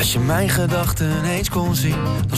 Als je mijn gedachten eens kon zien, dan